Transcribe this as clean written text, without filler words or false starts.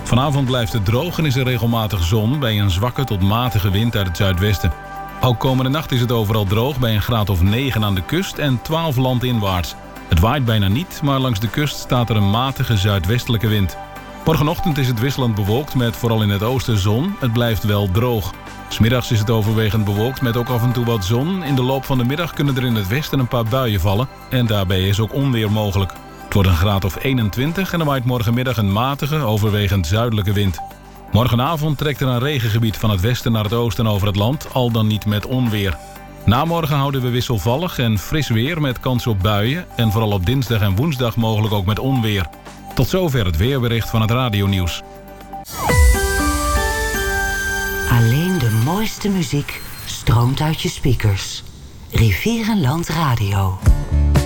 Vanavond blijft het droog en is er regelmatig zon bij een zwakke tot matige wind uit het zuidwesten. Ook komende nacht is het overal droog bij een graad of 9 aan de kust en 12 landinwaarts. Het waait bijna niet, maar langs de kust staat er een matige zuidwestelijke wind. Morgenochtend is het wisselend bewolkt met vooral in het oosten zon. Het blijft wel droog. 'S Middags is het overwegend bewolkt met ook af en toe wat zon. In de loop van de middag kunnen er in het westen een paar buien vallen. En daarbij is ook onweer mogelijk. Het wordt een graad of 21 en er waait morgenmiddag een matige, overwegend zuidelijke wind. Morgenavond trekt er een regengebied van het westen naar het oosten over het land, al dan niet met onweer. Na morgen houden we wisselvallig en fris weer met kans op buien. En vooral op dinsdag en woensdag mogelijk ook met onweer. Tot zover het weerbericht van het radionieuws. Alleen de mooiste muziek stroomt uit je speakers. Rivierenland Radio.